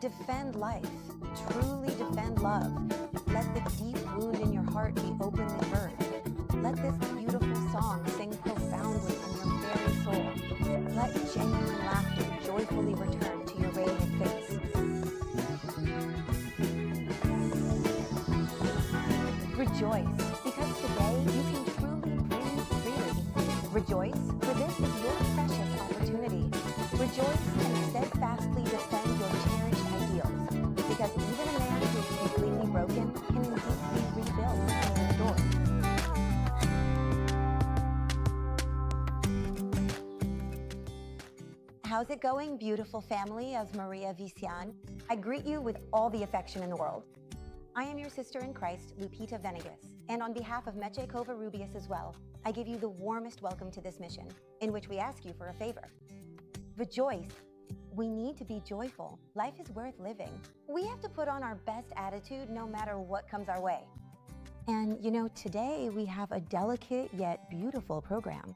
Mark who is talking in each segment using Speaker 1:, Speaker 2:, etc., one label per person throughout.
Speaker 1: Defend life. Truly defend love. Let the deep wound in your heart be openly birthed. Let this beautiful song sing profoundly in your very soul. Let genuine laughter joyfully return to your radiant face. Rejoice, because today you can truly breathe freely. Rejoice, for this is your precious opportunity. Rejoice and steadfastly defend your cherished ideals, because even a man who is completely broken can indeed be rebuilt and restored. How's it going, beautiful family of Maria Vician? I greet you with all the affection in the world. I am your sister in Christ, Lupita Venegas, and on behalf of Meche Covarrubias as well, I give you the warmest welcome to this mission, in which we ask you for a favor. Rejoice. We need to be joyful. Life is worth living. We have to put on our best attitude no matter what comes our way. And you know, today we have a delicate yet beautiful program.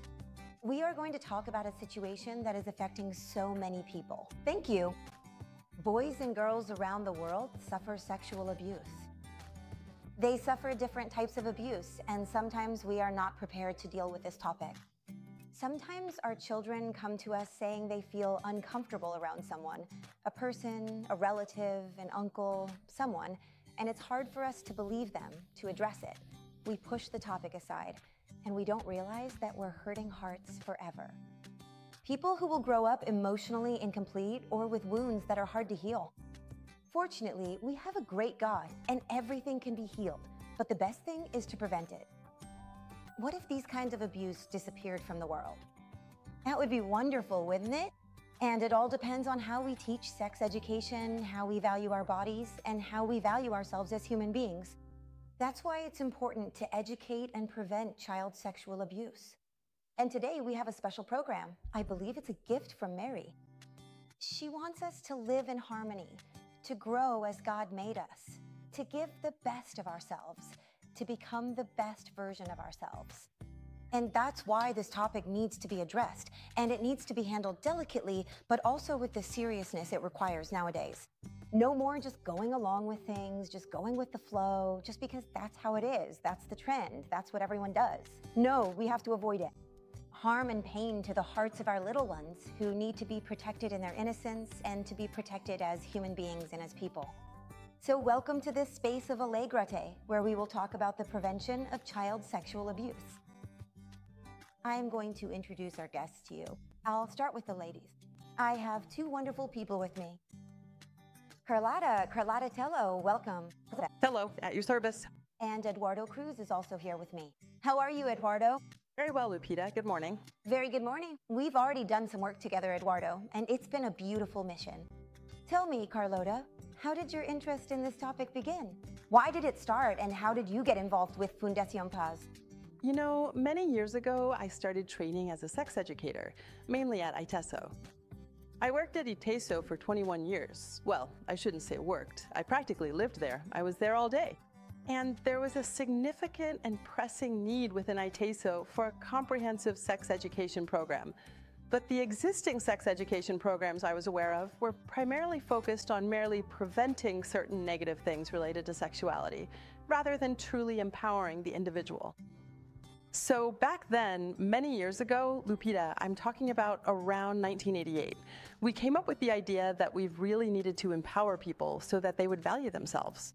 Speaker 1: We are going to talk about a situation that is affecting so many people. Thank you. Boys and girls around the world suffer sexual abuse. They suffer different types of abuse, and sometimes we are not prepared to deal with this topic. Sometimes our children come to us saying they feel uncomfortable around someone, a person, a relative, an uncle, someone, and it's hard for us to believe them, to address it. We push the topic aside, and we don't realize that we're hurting hearts forever. People who will grow up emotionally incomplete or with wounds that are hard to heal. Fortunately, we have a great God, and everything can be healed, but the best thing is to prevent it. What if these kinds of abuse disappeared from the world? That would be wonderful, wouldn't it? And it all depends on how we teach sex education, how we value our bodies, and how we value ourselves as human beings. That's why it's important to educate and prevent child sexual abuse. And today we have a special program. I believe it's a gift from Mary. She wants us to live in harmony, to grow as God made us, to give the best of ourselves, to become the best version of ourselves. And that's why this topic needs to be addressed, and it needs to be handled delicately, but also with the seriousness it requires nowadays. No more just going along with things, just going with the flow, just because that's how it is, that's the trend, that's what everyone does. No, we have to avoid it. Harm and pain to the hearts of our little ones who need to be protected in their innocence and to be protected as human beings and as people. So welcome to this space of Allegrate, where we will talk about the prevention of child sexual abuse. I am going to introduce our guests to you. I'll start with the ladies. I have two wonderful people with me. Carlotta Tello, welcome.
Speaker 2: Hello, at your service.
Speaker 1: And Eduardo Cruz is also here with me. How are you, Eduardo?
Speaker 2: Very well, Lupita. Good morning.
Speaker 1: Very good morning. We've already done some work together, Eduardo, and it's been a beautiful mission. Tell me, Carlotta, how did your interest in this topic begin? Why did it start, and how did you get involved with Fundación Paz?
Speaker 2: You know, many years ago, I started training as a sex educator, mainly at ITESO. I worked at ITESO for 21 years. Well, I shouldn't say worked. I practically lived there. I was there all day. And there was a significant and pressing need within ITESO for a comprehensive sex education program. But the existing sex education programs I was aware of were primarily focused on merely preventing certain negative things related to sexuality, rather than truly empowering the individual. So back then, many years ago, Lupita, I'm talking about around 1988, we came up with the idea that we really needed to empower people so that they would value themselves.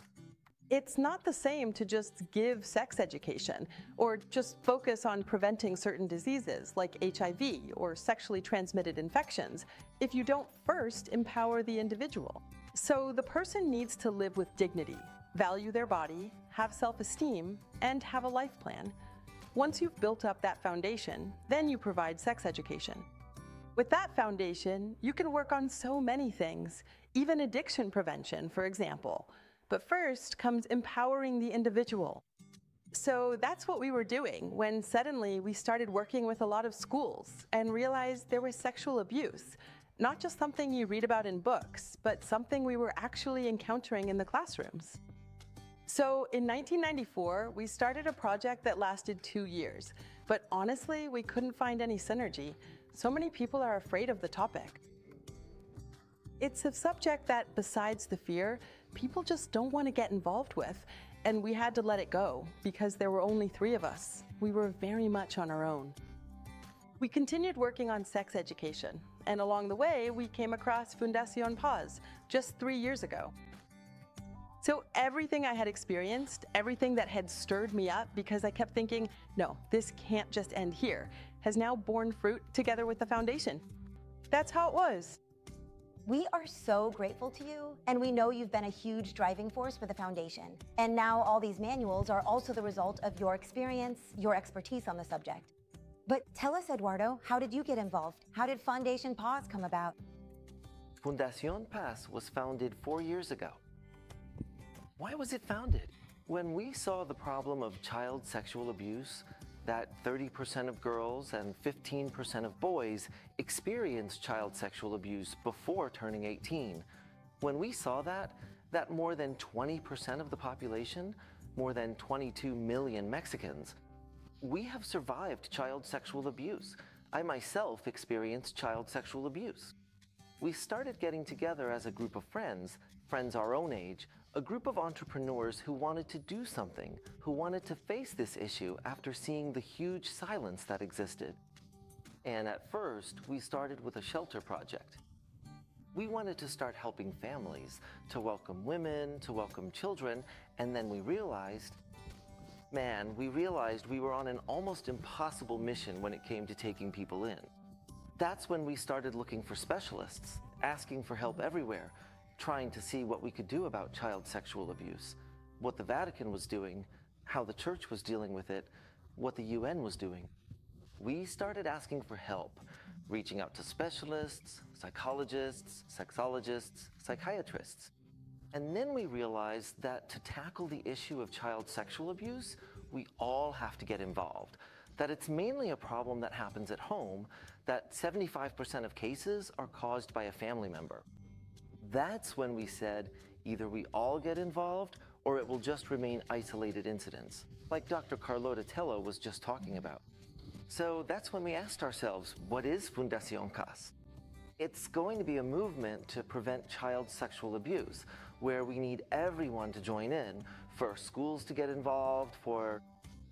Speaker 2: It's not the same to just give sex education or just focus on preventing certain diseases like HIV or sexually transmitted infections if you don't first empower the individual. So the person needs to live with dignity, value their body, have self-esteem, and have a life plan. Once you've built up that foundation, then you provide sex education. With that foundation, you can work on so many things, even addiction prevention, for example. But first comes empowering the individual. So that's what we were doing when suddenly we started working with a lot of schools and realized there was sexual abuse, not just something you read about in books, but something we were actually encountering in the classrooms. So in 1994, we started a project that lasted 2 years, but honestly, we couldn't find any synergy. So many people are afraid of the topic. It's a subject that, besides the fear, people just don't want to get involved with. And we had to let it go because there were only 3 of us. We were very much on our own. We continued working on sex education, and along the way, we came across Fundación Paz just 3 years ago. So everything I had experienced, everything that had stirred me up because I kept thinking, no, this can't just end here, has now borne fruit together with the foundation. That's how it was.
Speaker 1: We are so grateful to you, and we know you've been a huge driving force for the foundation. And now all these manuals are also the result of your experience, your expertise on the subject. But tell us, Eduardo, how did you get involved? How did Fundación Paz come about?
Speaker 3: Fundación Paz was founded 4 years ago. Why was it founded? When we saw the problem of child sexual abuse, that 30% of girls and 15% of boys experience child sexual abuse before turning 18. When we saw that more than 20% of the population, more than 22 million Mexicans, we have survived child sexual abuse. I myself experienced child sexual abuse. We started getting together as a group of friends our own age, a group of entrepreneurs who wanted to do something, who wanted to face this issue after seeing the huge silence that existed. And at first, we started with a shelter project. We wanted to start helping families, to welcome women, to welcome children, and then we realized we were on an almost impossible mission when it came to taking people in. That's when we started looking for specialists, asking for help everywhere, trying to see what we could do about child sexual abuse, what the Vatican was doing, how the church was dealing with it, what the UN was doing. We started asking for help, reaching out to specialists, psychologists, sexologists, psychiatrists. And then we realized that to tackle the issue of child sexual abuse, we all have to get involved, that it's mainly a problem that happens at home, that 75% of cases are caused by a family member. That's when we said, either we all get involved or it will just remain isolated incidents, like Dr. Carlota Tello was just talking about. So that's when we asked ourselves, what is Fundación Paz? It's going to be a movement to prevent child sexual abuse, where we need everyone to join in, for schools to get involved, for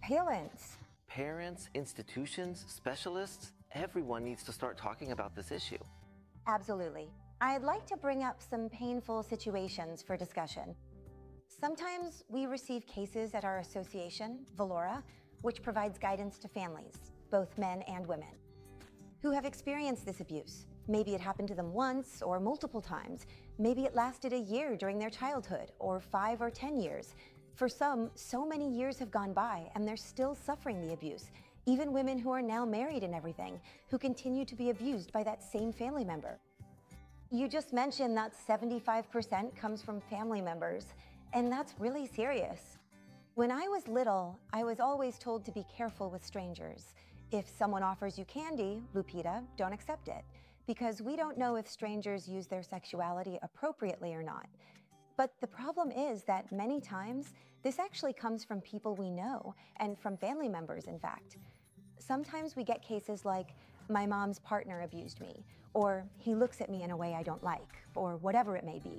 Speaker 3: parents, institutions, specialists, everyone needs to start talking about this issue.
Speaker 1: Absolutely. I'd like to bring up some painful situations for discussion. Sometimes we receive cases at our association, Valora, which provides guidance to families, both men and women, who have experienced this abuse. Maybe it happened to them once or multiple times. Maybe it lasted a year during their childhood, or 5 or 10 years. For some, so many years have gone by and they're still suffering the abuse. Even women who are now married and everything, who continue to be abused by that same family member. You just mentioned that 75% comes from family members, and that's really serious. When I was little, I was always told to be careful with strangers. If someone offers you candy, Lupita, don't accept it, because we don't know if strangers use their sexuality appropriately or not. But the problem is that many times, this actually comes from people we know, and from family members, in fact. Sometimes we get cases like, my mom's partner abused me, or he looks at me in a way I don't like, or whatever it may be.